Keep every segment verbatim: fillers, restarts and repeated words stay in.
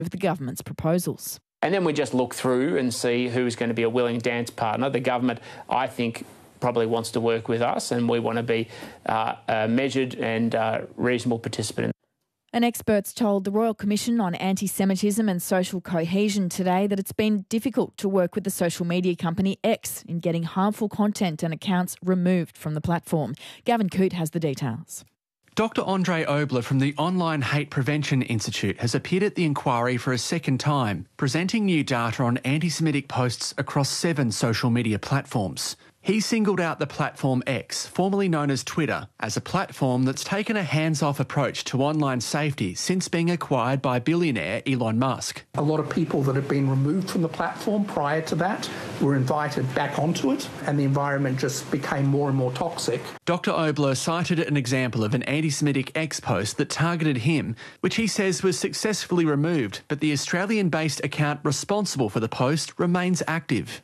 of the government's proposals. And then we just look through and see who's going to be a willing dance partner. The government, I think, probably wants to work with us, and we want to be uh, a measured and uh, reasonable participant. And experts told the Royal Commission on Anti-Semitism and Social Cohesion today that it's been difficult to work with the social media company X in getting harmful content and accounts removed from the platform. Gavin Coote has the details. Doctor Andre Obler from the Online Hate Prevention Institute has appeared at the inquiry for a second time, presenting new data on anti-Semitic posts across seven social media platforms. He singled out the platform X, formerly known as Twitter, as a platform that's taken a hands-off approach to online safety since being acquired by billionaire Elon Musk. A lot of people that had been removed from the platform prior to that were invited back onto it, and the environment just became more and more toxic. Doctor Obler cited an example of an anti-Semitic X post that targeted him, which he says was successfully removed, but the Australian-based account responsible for the post remains active.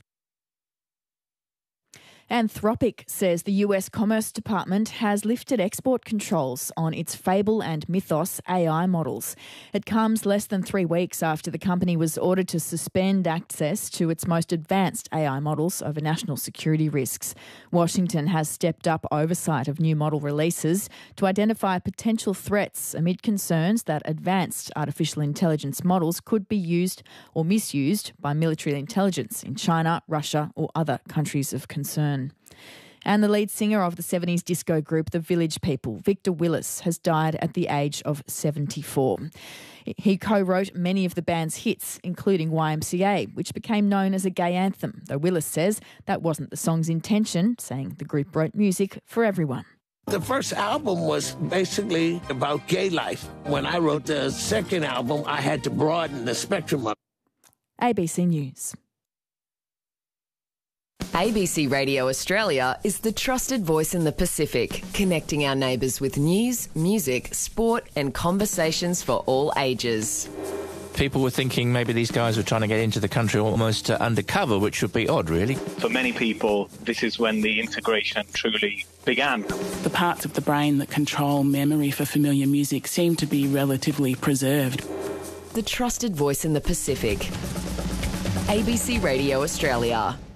Anthropic says the U S Commerce Department has lifted export controls on its Fable and Mythos A I models. It comes less than three weeks after the company was ordered to suspend access to its most advanced A I models over national security risks. Washington has stepped up oversight of new model releases to identify potential threats amid concerns that advanced artificial intelligence models could be used or misused by military intelligence in China, Russia or other countries of concern. And the lead singer of the seventies disco group The Village People, Victor Willis, has died at the age of seventy-four. He co-wrote many of the band's hits, including Y M C A, which became known as a gay anthem, though Willis says that wasn't the song's intention, saying the group wrote music for everyone. The first album was basically about gay life. When I wrote the second album, I had to broaden the spectrum of A B C News. A B C Radio Australia is the trusted voice in the Pacific, connecting our neighbours with news, music, sport and conversations for all ages. People were thinking maybe these guys were trying to get into the country almost uh, undercover, which would be odd, really. For many people, this is when the integration truly began. The parts of the brain that control memory for familiar music seem to be relatively preserved. The trusted voice in the Pacific. A B C Radio Australia.